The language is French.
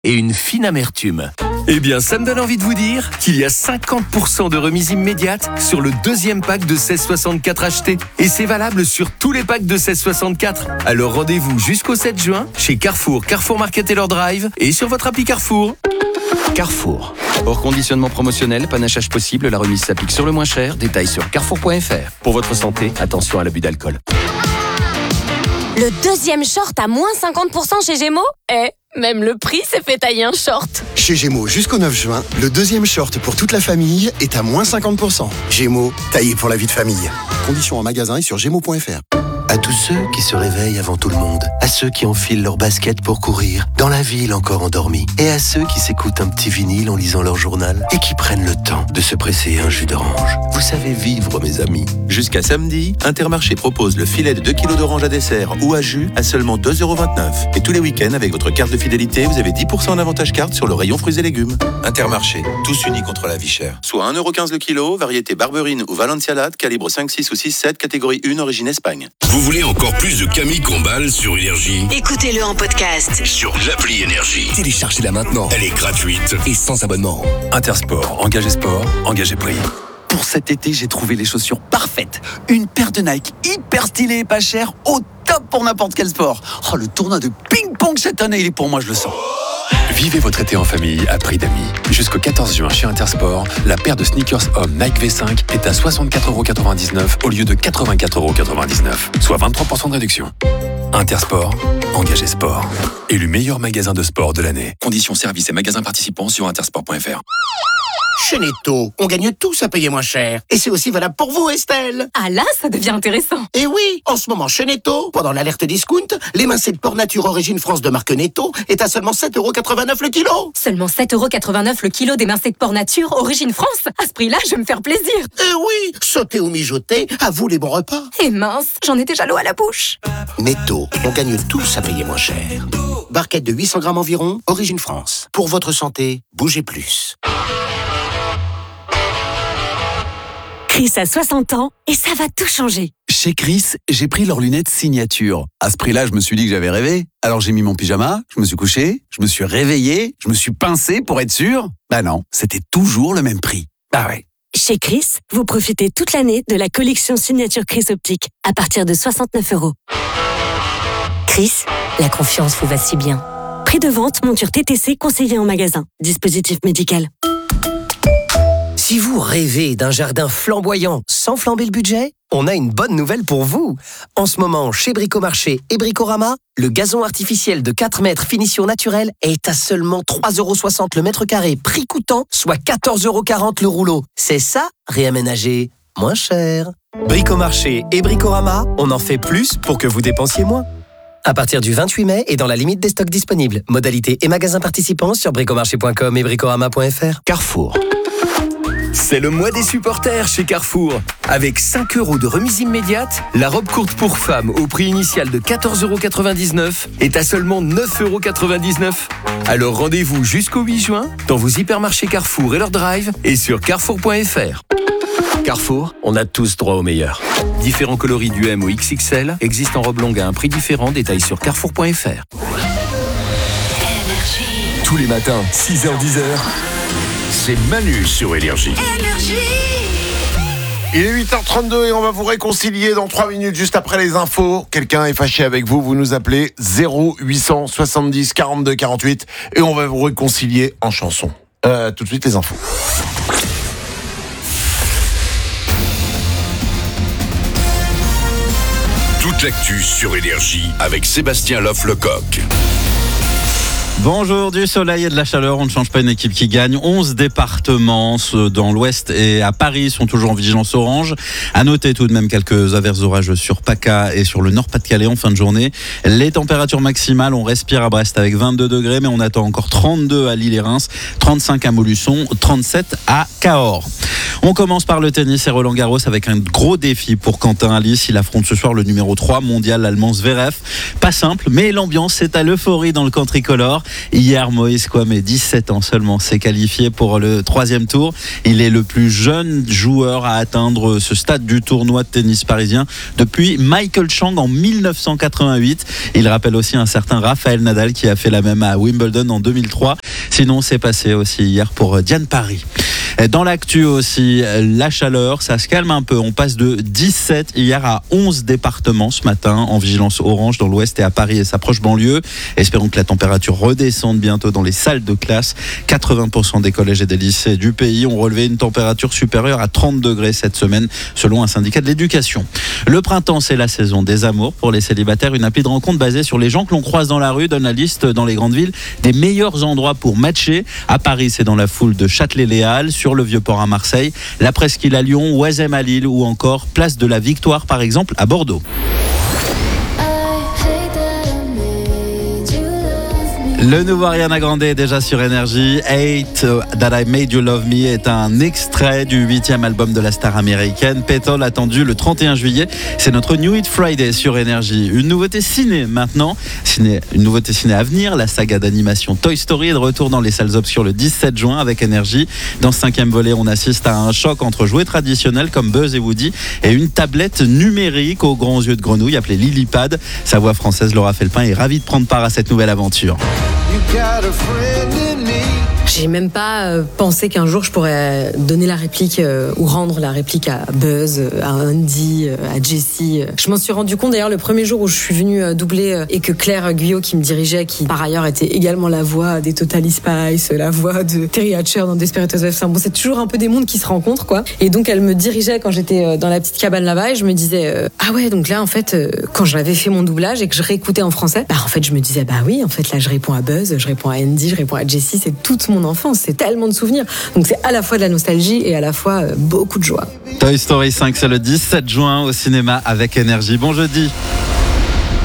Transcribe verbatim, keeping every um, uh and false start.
et une fine amertume. Eh bien, ça me donne envie de vous dire qu'il y a cinquante pour cent de remise immédiate sur le deuxième pack de seize soixante-quatre acheté. Et c'est valable sur tous les packs de seize soixante-quatre. Alors rendez-vous jusqu'au sept juin chez Carrefour, Carrefour Market et leur Drive et sur votre appli Carrefour. Carrefour. Hors conditionnement promotionnel, panachage possible, la remise s'applique sur le moins cher. Détails sur carrefour point f r. Pour votre santé, attention à l'abus d'alcool. Le deuxième short à moins cinquante pour cent chez Gémeaux ? Eh, même le prix s'est fait tailler un short. Chez Gémeaux, jusqu'au neuf juin, le deuxième short pour toute la famille est à moins cinquante pour cent. Gémeaux, taillé pour la vie de famille. Conditions en magasin et sur gémeaux point f r. À tous ceux qui se réveillent avant tout le monde, à ceux qui enfilent leur basket pour courir, dans la ville encore endormis, et à ceux qui s'écoutent un petit vinyle en lisant leur journal et qui prennent le temps de se presser un jus d'orange. Vous savez vivre, mes amis. Jusqu'à samedi, Intermarché propose le filet de deux kilos d'orange à dessert ou à jus à seulement deux euros vingt-neuf. Et tous les week-ends, avec votre carte de fidélité, vous avez dix pour cent d'avantage carte sur le rayon fruits et légumes. Intermarché, tous unis contre la vie chère. Soit un euro quinze le kilo, variété Barberine ou Valencialade, calibre cinq, six ou six sept, catégorie un, origine Espagne. Vous voulez encore plus de Camille Combal sur Énergie ? Écoutez-le en podcast Sur l'appli Énergie. Téléchargez-la maintenant. Elle est gratuite Et sans abonnement. Intersport, engagé sport, engagé prix. Pour cet été, j'ai trouvé les chaussures parfaites. Une paire de Nike hyper stylée et pas chère, au top pour n'importe quel sport. Oh, le tournoi de ping-pong cette année, il est pour moi, je le sens. Vivez votre été en famille à prix d'amis. Jusqu'au quatorze juin chez Intersport, la paire de sneakers hommes Nike V cinq est à soixante-quatre euros quatre-vingt-dix-neuf au lieu de quatre-vingt-quatre euros quatre-vingt-dix-neuf, soit vingt-trois pour cent de réduction. Intersport, engagé sport. Élu meilleur magasin de sport de l'année. Conditions services et magasins participants sur intersport point f r. Chez Netto, on gagne tous à payer moins cher. Et c'est aussi valable pour vous, Estelle. Ah là, ça devient intéressant. Et oui, en ce moment, chez Netto, pendant l'alerte discount, l'émincé de porc nature origine France de marque Netto est à seulement sept euros quatre-vingt-neuf le kilo. Seulement sept euros quatre-vingt-neuf le kilo d'émincé de porc nature origine France. À ce prix-là, je vais me faire plaisir. Et oui, sauter ou mijoter, à vous les bons repas. Et mince, j'en ai déjà l'eau à la bouche. Netto, on gagne tous à payer moins cher. Barquette de huit cents grammes environ, origine France. Pour votre santé, bougez plus. Chris a soixante ans et ça va tout changer. Chez Chris, j'ai pris leurs lunettes signature. À ce prix-là, je me suis dit que j'avais rêvé. Alors j'ai mis mon pyjama, je me suis couché, je me suis réveillé, je me suis pincé pour être sûr. Bah non, c'était toujours le même prix. Ah ouais. Chez Chris, vous profitez toute l'année de la collection signature Chris Optique à partir de soixante-neuf euros. Chris, la confiance vous va si bien. Prix de vente, monture T T C conseillé en magasin. Dispositif médical. Si vous rêvez d'un jardin flamboyant sans flamber le budget, on a une bonne nouvelle pour vous. En ce moment, chez Bricomarché et Bricorama, le gazon artificiel de quatre mètres finition naturelle est à seulement trois euros soixante le mètre carré, prix coûtant, soit quatorze euros quarante le rouleau. C'est ça, réaménager moins cher. Bricomarché et Bricorama, on en fait plus pour que vous dépensiez moins. À partir du vingt-huit mai et dans la limite des stocks disponibles. Modalités et magasins participants sur bricomarché point com et bricorama point f r. Carrefour. C'est le mois des supporters chez Carrefour. Avec cinq euros de remise immédiate, la robe courte pour femmes au prix initial de quatorze euros quatre-vingt-dix-neuf est à seulement neuf euros quatre-vingt-dix-neuf. Alors rendez-vous jusqu'au huit juin dans vos hypermarchés Carrefour et leur drive et sur carrefour point f r. Carrefour, on a tous droit au meilleur. Différents coloris du M au X X L existent en robe longue à un prix différent. Détails sur carrefour point f r. Tous les matins, six heures dix heures. C'est Manu sur Énergie. Énergie. Il est huit heures trente-deux et on va vous réconcilier dans trois minutes juste après les infos. Quelqu'un est fâché avec vous, vous nous appelez zéro huit cent soixante-dix quarante-deux quarante-huit et on va vous réconcilier en chanson. Euh, tout de suite les infos. Toute l'actu sur Énergie avec Sébastien Loff-Lecoq. Bonjour, du soleil et de la chaleur, on ne change pas une équipe qui gagne. onze départements dans l'ouest et à Paris sont toujours en vigilance orange. À noter tout de même quelques averses orageuses sur PACA et sur le Nord-Pas-de-Calais en fin de journée. Les températures maximales, on respire à Brest avec vingt-deux degrés, mais on attend encore trente-deux à Lille et Reims, trente-cinq à Montluçon, trente-sept à Cahors. On commence par le tennis et Roland Garros avec un gros défi pour Quentin Halys. Il affronte ce soir le numéro trois mondial, l'Allemand Zverev. Pas simple, mais l'ambiance est à l'euphorie dans le camp tricolore. Hier, Moïse Kwame, dix-sept ans seulement, s'est qualifié pour le troisième tour. Il est le plus jeune joueur à atteindre ce stade du tournoi de tennis parisien depuis Michael Chang en mille neuf cent quatre-vingt-huit. Il rappelle aussi un certain Rafael Nadal qui a fait la même à Wimbledon en deux mille trois. Sinon, c'est passé aussi hier pour Diane Parry. Dans l'actu aussi, la chaleur, ça se calme un peu. On passe de dix-sept hier à onze départements ce matin en vigilance orange dans l'ouest et à Paris et sa proche banlieue. Espérons que la température redescende bientôt dans les salles de classe. quatre-vingts pour cent des collèges et des lycées du pays ont relevé une température supérieure à trente degrés cette semaine, selon un syndicat de l'éducation. Le printemps, c'est la saison des amours. Pour les célibataires, une appli de rencontre basée sur les gens que l'on croise dans la rue donne la liste dans les grandes villes des meilleurs endroits pour matcher. À Paris, c'est dans la foule de Châtelet-Les Halles, sur le Vieux-Port à Marseille, la Presqu'île à Lyon, Oisem à Lille ou encore Place de la Victoire par exemple à Bordeaux. Le nouveau Ariana Grande est déjà sur Énergie. Hate That I Made You Love Me est un extrait du huitième album de la star américaine. Pétole attendu le trente et un juillet. C'est notre New Hit Friday sur Énergie. Une nouveauté ciné maintenant. Ciné, une nouveauté ciné à venir. La saga d'animation Toy Story est de retour dans les salles obscures le dix-sept juin avec Énergie. Dans ce cinquième volet, on assiste à un choc entre jouets traditionnels comme Buzz et Woody et une tablette numérique aux grands yeux de grenouille appelée Lilypad. Sa voix française Laura Felpin est ravie de prendre part à cette nouvelle aventure. J'ai même pas euh, pensé qu'un jour je pourrais donner la réplique euh, ou rendre la réplique à Buzz, euh, à Andy, euh, à Jessie. Je m'en suis rendu compte d'ailleurs le premier jour où je suis venue euh, doubler euh, et que Claire Guyot qui me dirigeait, qui par ailleurs était également la voix des Totally Spice, la voix de Terry Hatcher dans Desperate Housewives. Bon, c'est toujours un peu des mondes qui se rencontrent quoi. Et donc elle me dirigeait quand j'étais euh, dans la petite cabane là-bas et je me disais euh, ah ouais donc là en fait euh, quand j'avais fait mon doublage et que je réécoutais en français, bah en fait je me disais bah oui en fait là je réponds à Buzz, je réponds à Andy, je réponds à Jessie, c'est toute mon enfance, c'est tellement de souvenirs. Donc c'est à la fois de la nostalgie et à la fois euh, beaucoup de joie. Toy Story cinq, c'est le dix-sept juin au cinéma avec Énergie. Bon jeudi.